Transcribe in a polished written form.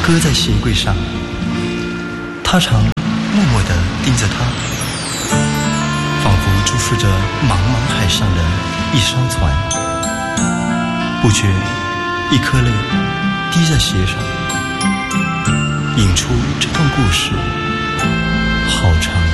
搁在鞋柜上，他常默默地盯着它，仿佛注视着茫茫海上的一艘船。不觉一颗泪滴在鞋上，引出这段故事，好长